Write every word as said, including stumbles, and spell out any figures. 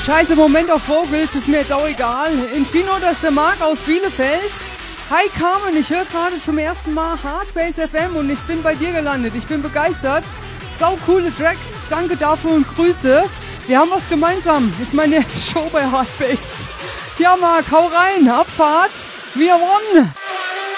Scheiße, Moment auf Vocals, ist mir jetzt auch egal. Infino, das ist der Marc aus Bielefeld. Hi Carmen, ich höre gerade zum ersten Mal Hardbase F M und ich bin bei dir gelandet. Ich bin begeistert. Sau coole Tracks, danke dafür und Grüße. Wir haben was gemeinsam. Ist meine erste Show bei Hardbase. Ja, Marc, hau rein. Abfahrt. Wir won.